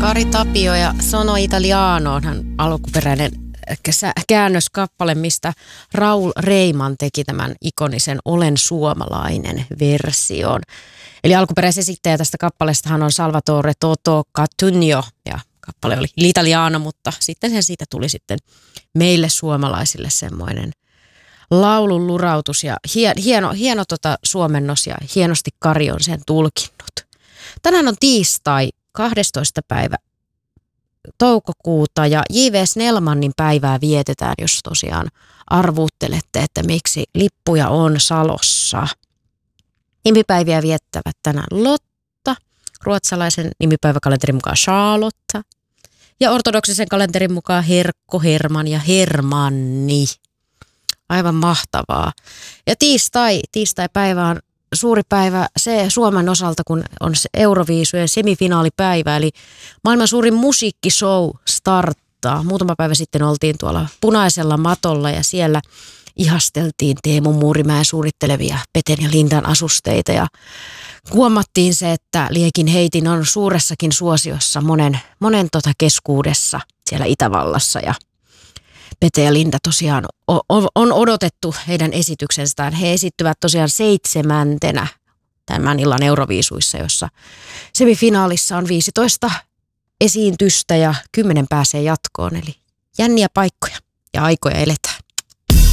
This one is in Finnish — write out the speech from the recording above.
Ari Tapio ja Sono Italiano onhan alkuperäinen käännöskappale, mistä Raul Reiman teki tämän ikonisen Olen suomalainen version. Eli alkuperäisen esittäjä tästä kappaleestahan on Salvatore Toto Cutugno ja kappale oli L'Italiano, mutta sitten siitä tuli sitten meille suomalaisille semmoinen laulun lurautus ja hieno suomennos ja hienosti Kari on sen tulkinnut. Tänään on tiistai 12. päivä toukokuuta ja J.V. Snellmanin päivää vietetään, jos tosiaan arvuuttelette, että miksi lippuja on Salossa. Nimipäiviä viettävät tänään Lotta, ruotsalaisen nimipäiväkalenterin mukaan Charlotta ja ortodoksisen kalenterin mukaan Herkko, Herman ja Hermanni. Aivan mahtavaa. Ja tiistai-päivä on suuri päivä se Suomen osalta, kun on se Euroviisujen semifinaalipäivä, eli maailman suurin musiikkishow starttaa. Muutama päivä sitten oltiin tuolla punaisella matolla ja siellä ihasteltiin Teemu Muurimäen suunnittelevia Peten ja Lindan asusteita ja huomattiin se, että Liekin heitin on suuressakin suosiossa monen keskuudessa siellä Itävallassa ja Pete ja Linda tosiaan on odotettu heidän esityksestään. He esittyvät tosiaan 7. tämän illan Euroviisuissa, jossa semifinaalissa on 15 esiintystä ja 10 pääsee jatkoon. Eli jänniä paikkoja ja aikoja eletään.